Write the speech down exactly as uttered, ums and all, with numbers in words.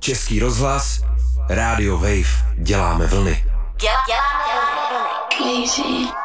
Český rozhlas, Rádio Wave, děláme vlny. Děláme vlny. Crazy.